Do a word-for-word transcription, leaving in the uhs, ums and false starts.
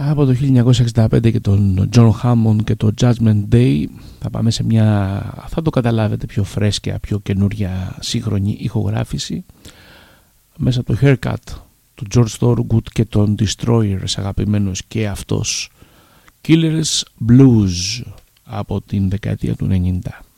Από το χίλια εννιακόσια εξήντα πέντε και τον John Hammond και το Judgment Day θα πάμε σε μια, θα το καταλάβετε, πιο φρέσκια, πιο καινούρια σύγχρονη ηχογράφηση μέσα από το Haircut του George Thorogood και τον Destroyers, αγαπημένος και αυτός, Killers Blues από την δεκαετία του ενενήντα.